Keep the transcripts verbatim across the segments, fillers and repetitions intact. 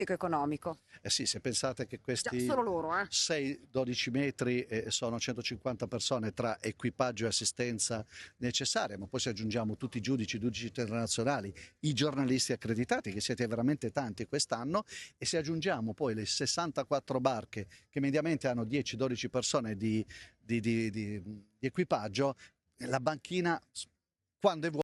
pratico economico. Eh sì, se pensate che Già, questi solo loro, eh. sei dodici metri eh, sono centocinquanta persone tra equipaggio e assistenza necessaria, ma poi se aggiungiamo tutti i giudici, i giudici internazionali, i giornalisti accreditati, che siete veramente tanti quest'anno, e se aggiungiamo poi le sessantaquattro barche che mediamente hanno dieci dodici persone di, di, di, di, di equipaggio, la banchina quando è vuota.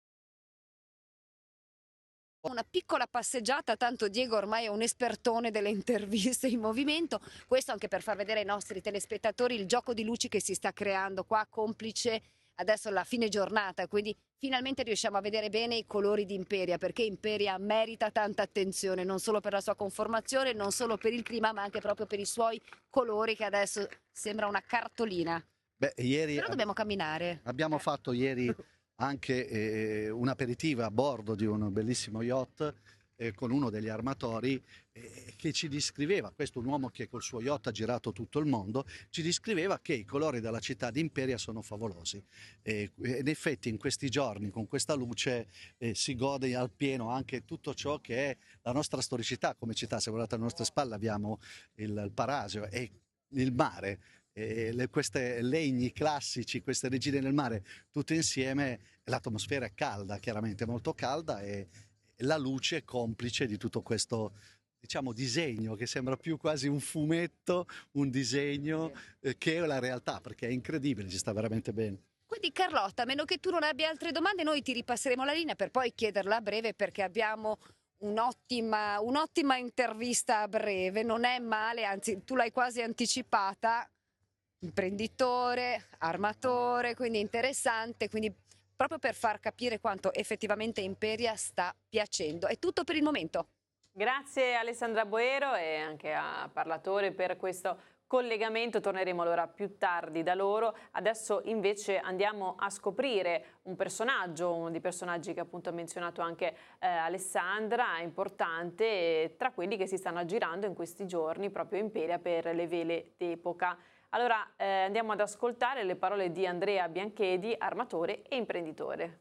Una piccola passeggiata, tanto Diego ormai è un espertone delle interviste in movimento, questo anche per far vedere ai nostri telespettatori il gioco di luci che si sta creando qua, complice adesso la fine giornata, quindi finalmente riusciamo a vedere bene i colori di Imperia, perché Imperia merita tanta attenzione, non solo per la sua conformazione, non solo per il clima, ma anche proprio per i suoi colori, che adesso sembra una cartolina. Beh, ieri Però dobbiamo camminare. abbiamo Eh. fatto ieri anche eh, un aperitivo a bordo di un bellissimo yacht eh, con uno degli armatori eh, che ci descriveva, questo un uomo che col suo yacht ha girato tutto il mondo, ci descriveva che i colori della città di Imperia sono favolosi. E, in effetti in questi giorni con questa luce eh, si gode al pieno anche tutto ciò che è la nostra storicità come città. Se guardate alle nostre spalle abbiamo il, il Parasio e il mare. E le, queste legni classici, queste regine del mare, tutte insieme, l'atmosfera è calda, chiaramente molto calda, e la luce è complice di tutto questo, diciamo, disegno che sembra più quasi un fumetto, un disegno eh, che la realtà, perché è incredibile, ci sta veramente bene. Quindi Carlotta, a meno che tu non abbia altre domande, noi ti ripasseremo la linea per poi chiederla a breve, perché abbiamo un'ottima, un'ottima intervista a breve, non è male, anzi tu l'hai quasi anticipata, imprenditore, armatore, quindi interessante, quindi proprio per far capire quanto effettivamente Imperia sta piacendo. È tutto per il momento. Grazie a Alessandra Boero e anche a Parlatore per questo collegamento. Torneremo allora più tardi da loro. Adesso invece andiamo a scoprire un personaggio, uno dei personaggi che appunto ha menzionato anche eh, Alessandra, importante, tra quelli che si stanno aggirando in questi giorni proprio in Imperia per le vele d'epoca. Allora eh, andiamo ad ascoltare le parole di Andrea Bianchedi, armatore e imprenditore.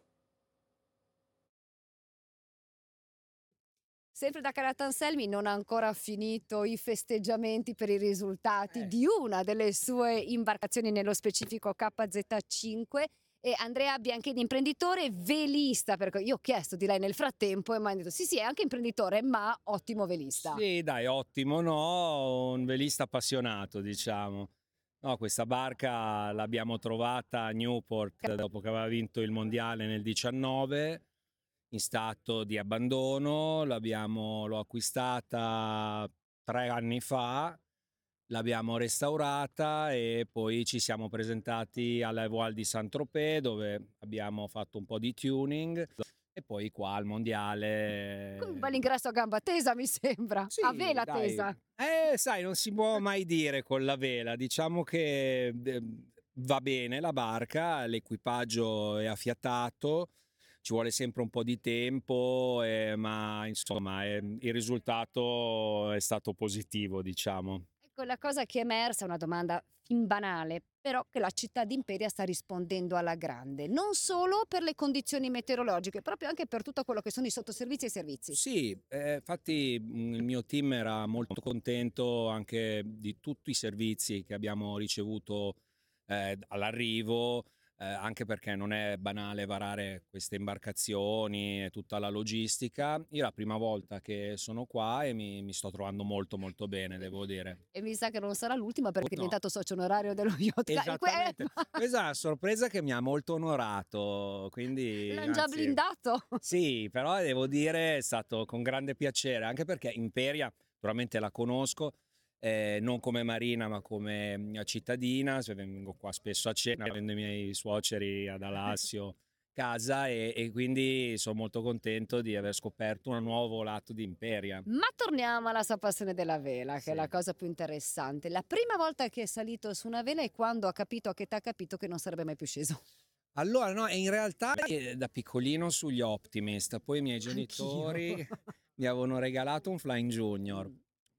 Sempre da Calattanselmi non ha ancora finito i festeggiamenti per i risultati Eh. di una delle sue imbarcazioni, nello specifico K Z cinque, e Andrea Bianchini, imprenditore velista, perché io ho chiesto di lei nel frattempo e mi hanno detto sì sì è anche imprenditore ma ottimo velista. Sì, dai, ottimo, no? Un velista appassionato, diciamo. No, questa barca l'abbiamo trovata a Newport dopo che aveva vinto il mondiale nel diciannove, in stato di abbandono. L'abbiamo, l'ho acquistata tre anni fa, l'abbiamo restaurata e poi ci siamo presentati alla Voile di Saint-Tropez, dove abbiamo fatto un po' di tuning, e poi qua al mondiale. Con un bel ingresso a gamba tesa mi sembra, Sì, a vela dai. tesa. Eh, sai, non si può mai dire con la vela. Diciamo che eh, va bene la barca, l'equipaggio è affiatato, ci vuole sempre un po' di tempo, eh, ma insomma eh, il risultato è stato positivo, diciamo. Ecco, la cosa che è emersa è una domanda fin banale, però che la città di Imperia sta rispondendo alla grande, non solo per le condizioni meteorologiche, proprio anche per tutto quello che sono i sottoservizi e i servizi. Sì, eh, infatti mh, il mio team era molto contento anche di tutti i servizi che abbiamo ricevuto eh, all'arrivo, eh, anche perché non è banale varare queste imbarcazioni e tutta la logistica. Io è la prima volta che sono qua e mi, mi sto trovando molto molto bene, devo dire. E mi sa che non sarà l'ultima perché è No. diventato socio onorario dello Yacht Club. Esattamente, questa è una sorpresa che mi ha molto onorato, quindi L'hanno già anzi, blindato. sì, però devo dire è stato con grande piacere, anche perché Imperia naturalmente la conosco, eh, non come marina ma come mia cittadina, cioè vengo qua spesso a cena, avendo i miei suoceri ad Alassio casa, e, e quindi sono molto contento di aver scoperto un nuovo lato di Imperia. Ma torniamo alla sua passione della vela, che Sì. è la cosa più interessante. La prima volta che è salito su una vela è quando ha capito, a che età ha capito che non sarebbe mai più sceso. Allora, no, in realtà eh, da piccolino sugli Optimist, poi i miei genitori Anch'io. mi avevano regalato un Flying Junior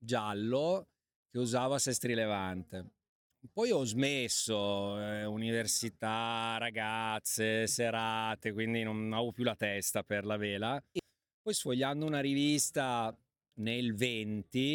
giallo che usavo a Sestri Levante. Poi ho smesso, eh, università, ragazze, serate, quindi non avevo più la testa per la vela. Poi sfogliando una rivista nel venti